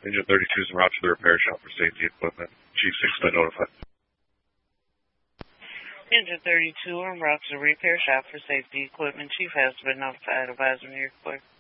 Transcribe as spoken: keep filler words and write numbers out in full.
Engine thirty-two is en route to the repair shop for safety equipment. Chief six has been notified. Engine thirty-two en route to the repair shop for safety equipment. Chief has been notified. Advise when you're clear.